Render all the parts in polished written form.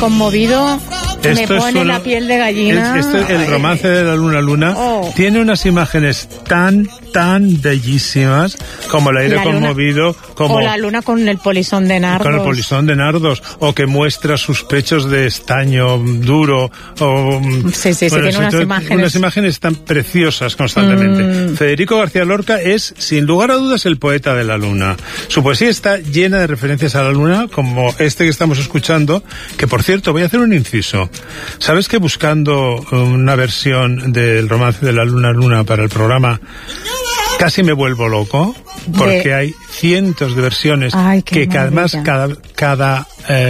conmovido. Me pone la piel de gallina. El romance de la luna tiene unas imágenes tan bellísimas como el aire conmovido, como o la luna con el polisón de nardos. Con el polisón de nardos, o que muestra sus pechos de estaño duro, o tiene unas imágenes tan preciosas constantemente. Federico García Lorca es, sin lugar a dudas, el poeta de la luna. Su poesía está llena de referencias a la luna, como este que estamos escuchando, que por cierto, voy a hacer un inciso. ¿Sabes que buscando una versión del romance de la luna para el programa casi me vuelvo loco? Porque hay cientos de versiones que además cada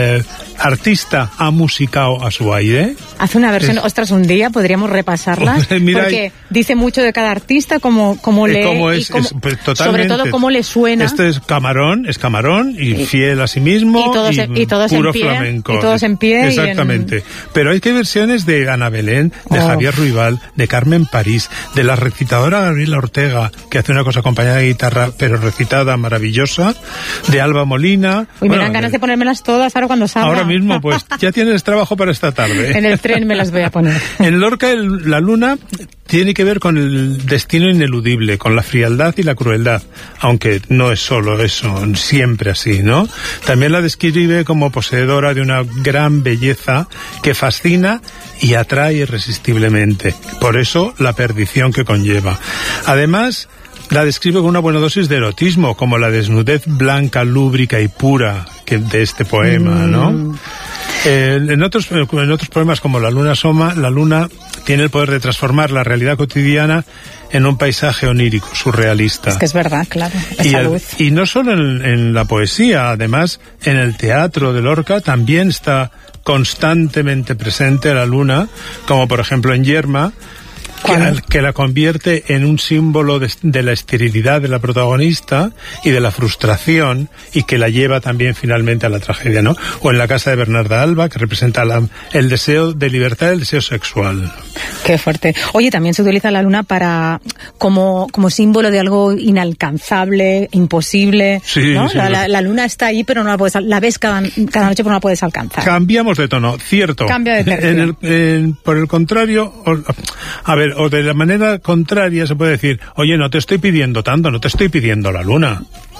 artista ha musicado a su aire. Hace una versión, ostras, un día podríamos repasarlas, porque dice mucho de cada artista, cómo lee, sobre todo cómo le suena. Este es Camarón y fiel a sí mismo, y todos puro en pie, flamenco. Y todos en pie. Exactamente. Pero hay que versiones de Ana Belén, de Javier Ruibal, de Carmen París, de la recitadora Gabriela Ortega, que hace una cosa acompañada de guitarra, pero recitada maravillosa, de Alba Molina. Uy, me dan ganas de ponérmelas todas ahora cuando salga. Ahora mismo, pues ya tienes trabajo para esta tarde. En el tren me las voy a poner. En Lorca, la luna tiene que ver con el destino ineludible, con la frialdad y la crueldad, aunque no es solo eso, siempre así, ¿no? También la describe como poseedora de una gran belleza que fascina y atrae irresistiblemente. Por eso, la perdición que conlleva. Además, la describe con una buena dosis de erotismo, como la desnudez blanca, lúbrica y pura de este poema, ¿no? En otros poemas como La luna asoma, la luna tiene el poder de transformar la realidad cotidiana en un paisaje onírico, surrealista. Es que es verdad, claro. Y no solo en la poesía, además en el teatro de Lorca también está constantemente presente la luna, como por ejemplo en Yerma, que la convierte en un símbolo de la esterilidad de la protagonista y de la frustración, y que la lleva también finalmente a la tragedia, ¿no? O en La casa de Bernarda Alba, que representa el deseo de libertad, el deseo sexual. Qué fuerte. Oye, también se utiliza la luna como símbolo de algo inalcanzable, imposible, ¿no? Sí, la luna está ahí, pero no la puedes, la ves cada noche, pero no la puedes alcanzar. Cambiamos de tono, cierto. Cambio de tercio. Por el contrario, o de la manera contraria se puede decir, oye, no te estoy pidiendo tanto, no te estoy pidiendo la luna.